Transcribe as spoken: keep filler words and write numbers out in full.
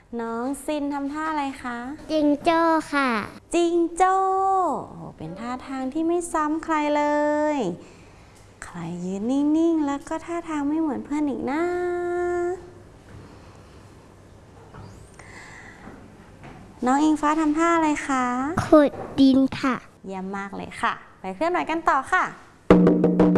น้องซินทำท่าอะไรคะจิงโจ้ค่ะจิงโจ้โอ้เป็นท่าทางที่ไม่ซ้ำใครเลยใครยืนนิ่งๆแล้วก็ท่าทางไม่เหมือนเพื่อนอีกนะน้องอิงฟ้าทำท่าอะไรคะขุดดินค่ะเยี่ยมมากเลยค่ะไปเคลื่อนไหวกันต่อค่ะ